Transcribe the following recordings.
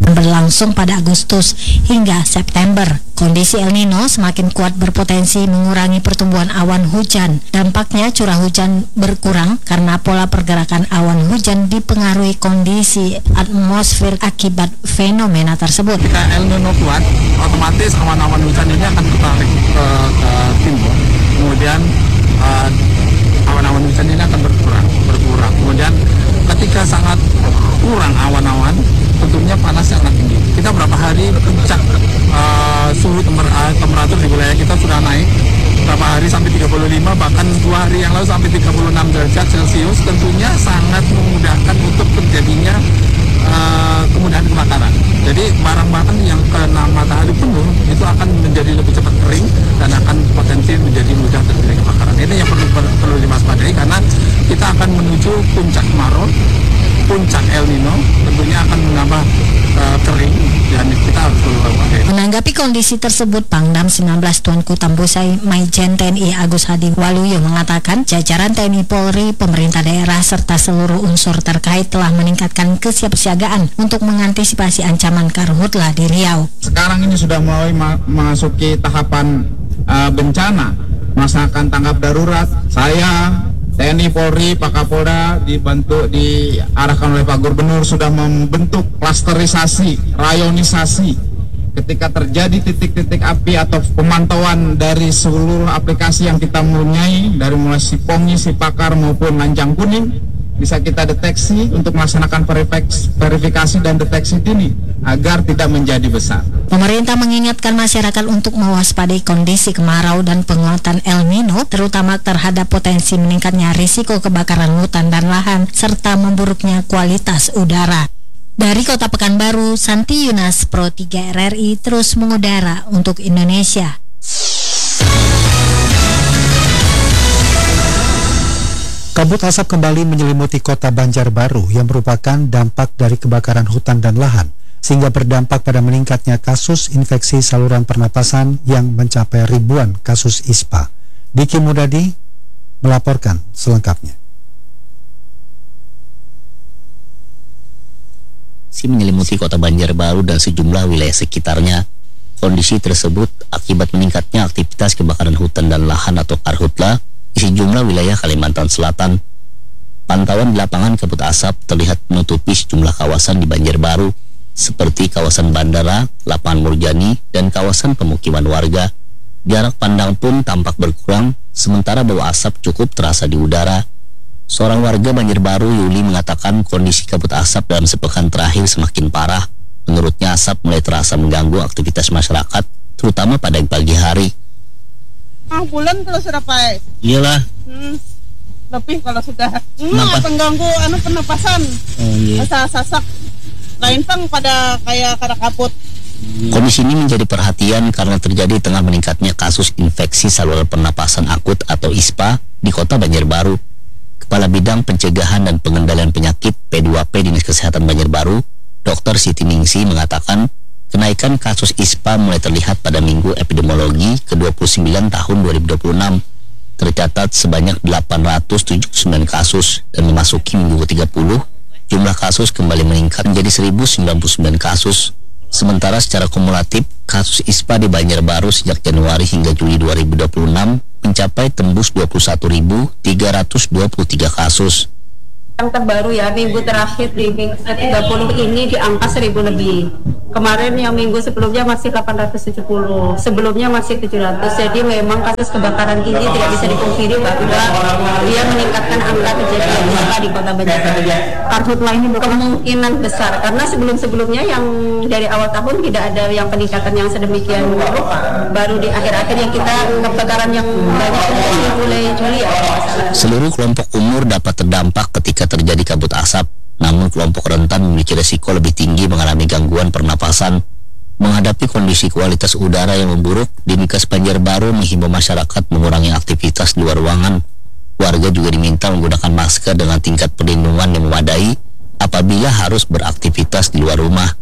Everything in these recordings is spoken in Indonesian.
berlangsung pada Agustus hingga September. Kondisi El Nino semakin kuat berpotensi mengurangi pertumbuhan awan hujan. Dampaknya curah hujan berkurang karena pola pergerakan awan hujan dipengaruhi kondisi atmosfer akibat fenomena tersebut. Jika El Nino kuat, otomatis awan-awan hujan ini akan tertarik ke timur. Kemudian awan-awan hujan ini akan berkurang. Kemudian ketika sangat kurang awan-awan, tentunya panas sangat tinggi. Kita berapa hari puncak suhu temperatur di wilayah kita sudah naik berapa hari sampai 35, bahkan 2 hari yang lalu sampai 36 derajat Celcius. Tentunya sangat memudahkan untuk terjadinya kemudahan kebakaran. Jadi barang-barang yang kena matahari penuh itu akan menjadi lebih cepat kering dan akan potensi menjadi mudah terjadi kebakaran. Ini yang perlu diwaspadai karena kita akan menuju puncak kemarau, puncak El Nino, tentunya akan menambah kering dan kita harus waspadai. Menanggapi kondisi tersebut, Pangdam 19 Tuanku Tambosai Maijen TNI Agus Hadi Waluyo mengatakan jajaran TNI Polri, pemerintah daerah serta seluruh unsur terkait telah meningkatkan kesiapsiagaan untuk mengantisipasi ancaman karhutla di Riau. Sekarang ini sudah mulai memasuki tahapan bencana, melaksanakan tanggap darurat. Saya TNI Polri, Pak Kapolda diarahkan oleh Pak Gubernur sudah membentuk klasterisasi, rayonisasi. Ketika terjadi titik-titik api atau pemantauan dari seluruh aplikasi yang kita punyai, dari mulai Sipongi, Sipakar maupun Lanjang Kuning, bisa kita deteksi untuk melaksanakan verifikasi dan deteksi dini agar tidak menjadi besar. Pemerintah mengingatkan masyarakat untuk mewaspadai kondisi kemarau dan penguatan El Nino, terutama terhadap potensi meningkatnya risiko kebakaran hutan dan lahan serta memburuknya kualitas udara. Dari Kota Pekanbaru, Santi Yunas, Pro 3 RRI terus mengudara untuk Indonesia. Kabut asap kembali menyelimuti kota Banjarbaru yang merupakan dampak dari kebakaran hutan dan lahan, sehingga berdampak pada meningkatnya kasus infeksi saluran pernapasan yang mencapai ribuan kasus ISPA. Diki Mudadi melaporkan selengkapnya. Menyelimuti kota Banjarbaru dan sejumlah wilayah sekitarnya. Kondisi tersebut akibat meningkatnya aktivitas kebakaran hutan dan lahan atau karhutla di sejumlah wilayah Kalimantan Selatan. Pantauan di lapangan kabut asap terlihat menutupi sejumlah kawasan di Banjarbaru seperti kawasan bandara, lapangan Murjani, dan kawasan pemukiman warga. Jarak pandang pun tampak berkurang, sementara bau asap cukup terasa di udara. Seorang warga Banjarbaru, Yuli, mengatakan kondisi kabut asap dalam sepekan terakhir semakin parah. Menurutnya asap mulai terasa mengganggu aktivitas masyarakat, terutama pada pagi hari. Bulan kalau sudah pakai. Iyalah. Lebih kalau sudah. Pengganggu pernapasan. Oh iya. Sasak. Lain pang pada kayak kabut. Kondisi ini menjadi perhatian karena terjadi tengah meningkatnya kasus infeksi saluran pernapasan akut atau ISPA di kota Banjarbaru. Kepala Bidang Pencegahan dan Pengendalian Penyakit P2P Dinas Kesehatan Banjarbaru, Dr. Siti Ningsi, mengatakan kenaikan kasus ISPA mulai terlihat pada minggu epidemiologi ke-29 tahun 2026. Tercatat sebanyak 879 kasus dan memasuki minggu ke-30, jumlah kasus kembali meningkat menjadi 1099 kasus. Sementara secara kumulatif, kasus ISPA di Banjarbaru sejak Januari hingga Juli 2026 mencapai tembus 21.323 kasus. Yang terbaru ya, minggu terakhir di minggu 30 ini di angka 1.000 lebih. Kemarin yang minggu sebelumnya masih 870, sebelumnya masih 700. Jadi memang kasus kebakaran ini tidak bisa dipungkiri bahwa dia meningkatkan angka kejadian ISPA di kota Banjarbaru. Karhutla ini kemungkinan besar karena sebelum-sebelumnya yang dari awal tahun tidak ada yang peningkatan yang sedemikian rupa. Baru di akhir-akhir yang kita kebakaran yang banyak mulai Juli ya. Seluruh kelompok umur dapat terdampak ketika terjadi kabut asap, namun kelompok rentan memiliki resiko lebih tinggi mengalami gangguan pernapasan. Menghadapi kondisi kualitas udara yang memburuk, Dinkes Banjarbaru menghimbau masyarakat mengurangi aktivitas di luar ruangan. Warga juga diminta menggunakan masker dengan tingkat perlindungan yang memadai apabila harus beraktivitas di luar rumah.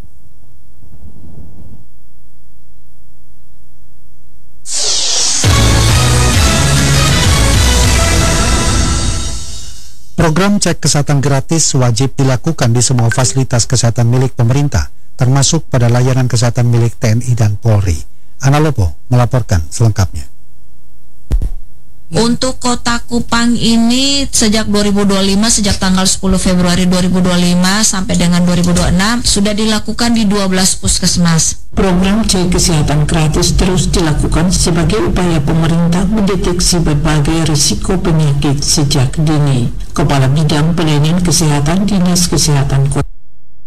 Program cek kesehatan gratis wajib dilakukan di semua fasilitas kesehatan milik pemerintah, termasuk pada layanan kesehatan milik TNI dan Polri. Ana Lopo melaporkan selengkapnya. Untuk Kota Kupang ini sejak 2025, sejak tanggal 10 Februari 2025 sampai dengan 2026 sudah dilakukan di 12 puskesmas. Program cek kesehatan gratis terus dilakukan sebagai upaya pemerintah mendeteksi berbagai risiko penyakit sejak dini. Kepala Bidang Pelayanan Kesehatan Dinas Kesehatan Kota